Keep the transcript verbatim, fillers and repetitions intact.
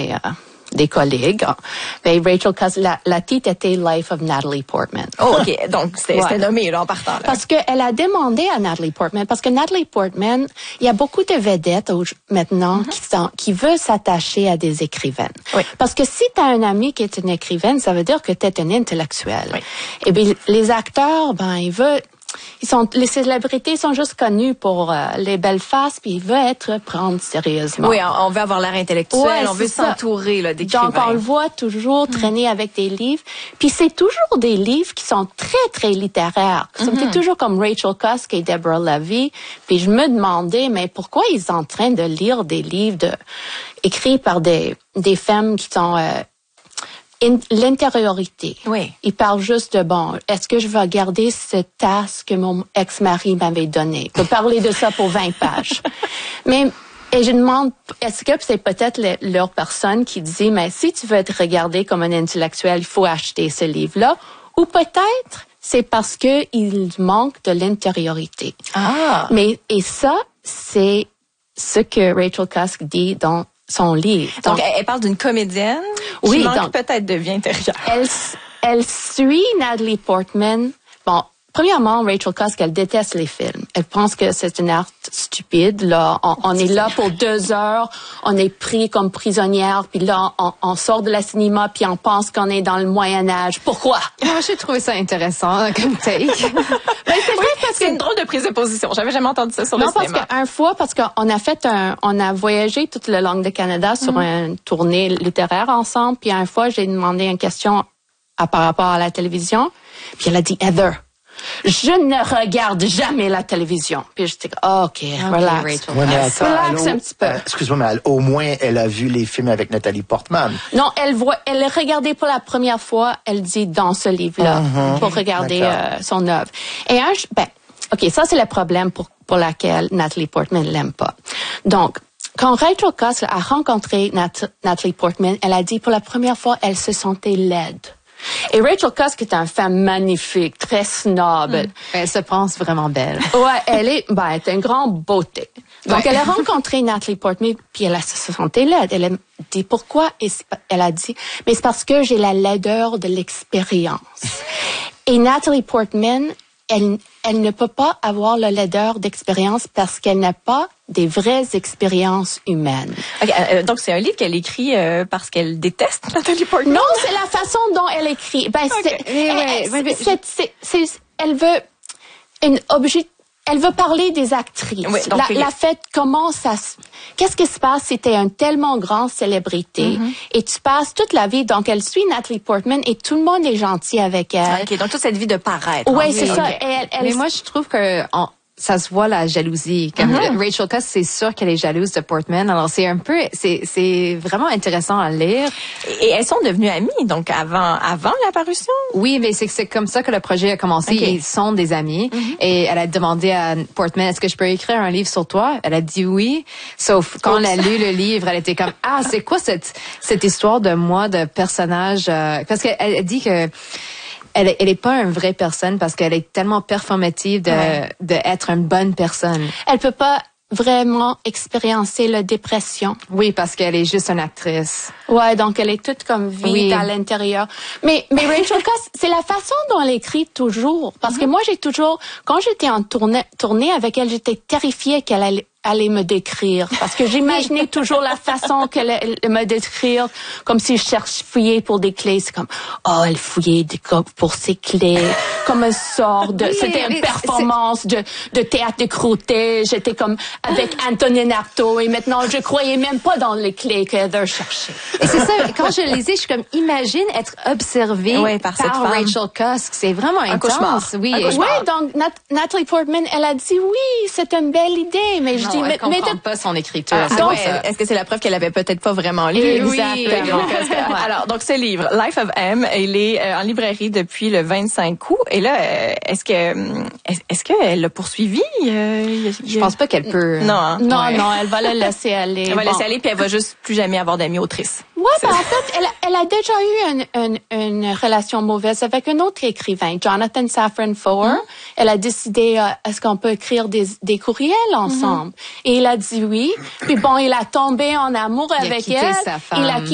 des... Euh, des collègues. Ben, Rachel Cusk, la, la titre était Life of Natalie Portman. Oh, OK. Donc, c'était ouais. nommé, là, en partant. Là. Parce qu'elle a demandé à Natalie Portman, parce que Natalie Portman, il y a beaucoup de vedettes maintenant mm-hmm. qui sont, qui veulent s'attacher à des écrivaines. Oui. Parce que si tu as un ami qui est une écrivaine, ça veut dire que tu es un intellectuel. Oui. Et bien, les acteurs, ben, ils veulent, Ils sont, les célébrités sont juste connues pour euh, les belles faces, puis ils veulent être prendre sérieusement. Oui, on veut avoir l'air intellectuel, ouais, on veut s'entourer là, d'écrivains. Donc, on le voit toujours traîner mm. avec des livres. Puis c'est toujours des livres qui sont très, très littéraires. Mm-hmm. C'est toujours comme Rachel Cusk et Deborah Levy. Puis je me demandais, mais pourquoi ils sont en train de lire des livres de, écrits par des, des femmes qui sont... Euh, In, l'intériorité. Oui. Il parle juste de, bon, est-ce que je vais garder cette tasse que mon ex-mari m'avait donnée? Je peux parler de ça pour vingt pages. Mais, et je demande, est-ce que c'est peut-être le, leur personne qui dit, mais si tu veux être regardé comme un intellectuel, il faut acheter ce livre-là? Ou peut-être, c'est parce que il manque de l'intériorité. Ah. Mais, et ça, c'est ce que Rachel Cusk dit dans son livre. Donc, donc elle parle d'une comédienne oui, qui manque donc, peut-être de vie intérieure. Elle, elle suit Natalie Portman. Bon, premièrement, Rachel Cusk, elle déteste les films. Elle pense que c'est une art stupide. Là, on, on est là pour deux heures, on est pris comme prisonnière, puis là, on, on sort de la cinéma, puis on pense qu'on est dans le Moyen Âge. Pourquoi? Moi, j'ai trouvé ça intéressant comme take. Ben, c'est vrai oui, parce que c'est une drôle de prise de position. J'avais jamais entendu ça sur non, le cinéma. Non, parce qu'un fois, parce qu'on a fait un, on a voyagé toute la langue de Canada sur mm. une tournée littéraire ensemble, puis un fois, j'ai demandé une question à, par rapport à la télévision, puis elle a dit, Heather, je ne regarde jamais la télévision. Puis je dis, oh, OK, okay, relax. Ouais, mais attends, relax elle, un petit peu. Euh, excuse-moi, mais elle, au moins, elle a vu les films avec Natalie Portman. Non, elle voit, elle a regardé pour la première fois, elle dit, dans ce livre-là, mm-hmm. pour regarder euh, son œuvre. Et un, ben, OK, ça, c'est le problème pour, pour laquelle Natalie Portman l'aime pas. Donc, quand Rachel Cusk a rencontré Nat- Natalie Portman, elle a dit, pour la première fois, elle se sentait laide. Et Rachel Cusk est une femme magnifique, très snob. Mm. Elle se pense vraiment belle. Ouais, elle est, ben, elle est une grande beauté. Donc, ouais. Elle a rencontré Natalie Portman, puis elle a se sentait laide. Elle a dit pourquoi? Et elle a dit, mais c'est parce que j'ai la laideur de l'expérience. Et Natalie Portman, elle, elle ne peut pas avoir la laideur d'expérience parce qu'elle n'a pas des vraies expériences humaines. Okay, euh, donc, c'est un livre qu'elle écrit euh, parce qu'elle déteste Natalie Portman? Non, c'est la façon dont elle écrit. Ben, okay. c'est, oui, elle, oui, oui, c'est, c'est, c'est, c'est, elle veut une objet, elle veut parler des actrices. Oui, donc, la, la fait, comment ça se, qu'est-ce qui se passe si t'es une tellement grande célébrité mm-hmm. et tu passes toute la vie, donc elle suit Natalie Portman et tout le monde est gentil avec elle. OK, donc toute cette vie de paraître. Oui, c'est ça. Okay. Elle, elle, Mais moi, je trouve que, en, ça se voit la jalousie. Comme mm-hmm. Rachel Cusk, c'est sûr qu'elle est jalouse de Portman. Alors c'est un peu, c'est c'est vraiment intéressant à lire. Et elles sont devenues amies, donc avant avant l'apparition. Oui, mais c'est c'est comme ça que le projet a commencé. Okay. Ils sont des amis. Mm-hmm. Et elle a demandé à Portman, est-ce que je peux écrire un livre sur toi? Elle a dit oui. Sauf quand Oops. Elle a lu le livre, elle était comme ah c'est quoi cette cette histoire de moi de personnage euh, parce qu'elle elle dit que Elle, elle est pas une vraie personne parce qu'elle est tellement performative de, ouais. de être une bonne personne. Elle peut pas vraiment expériencer la dépression. Oui, parce qu'elle est juste une actrice. Ouais, donc elle est toute comme vide oui. à l'intérieur. Mais, mais Rachel Cusk, c'est la façon dont elle écrit toujours. Parce mm-hmm. que moi, j'ai toujours, quand j'étais en tournée, tournée avec elle, j'étais terrifiée qu'elle allait aller me décrire parce que j'imaginais toujours la façon qu'elle allait me décrire comme si je cherchais fouillais pour des clés. C'est comme oh elle fouillait pour ses clés comme un sort de oui, c'était une performance de de théâtre de croûté. J'étais comme avec Antonin Artaud et maintenant je croyais même pas dans les clés qu'elle cherchait. Et c'est ça quand je lisais je suis comme imagine être observée oui, par, par Rachel Cusk. C'est vraiment un intense. Cauchemar. Oui. Un cauchemar. Oui, donc Nat- Natalie Portman elle a dit oui c'est une belle idée mais je non, dis elle mais comprend mais pas son écriture. Ah, donc, ouais. Est-ce que c'est la preuve qu'elle avait peut-être pas vraiment lu? Exactement. Oui. Alors, donc ce livre, Life of M, il est euh, en librairie depuis le vingt-cinq août. Et là, euh, est-ce que est-ce qu'elle l'a poursuivi? Euh, je pense pas qu'elle peut. Non, hein? non, ouais. non, elle va la laisser aller. Elle va bon. laisser aller puis elle va juste plus jamais avoir d'amis autrices. Ouais, ben, en fait, elle, elle a déjà eu une, une, une relation mauvaise avec un autre écrivain, Jonathan Safran Foer. Mm-hmm. Elle a décidé, euh, est-ce qu'on peut écrire des, des courriels ensemble? Mm-hmm. Et il a dit oui. Puis bon, il a tombé en amour il avec a quitté elle. Sa femme. Il a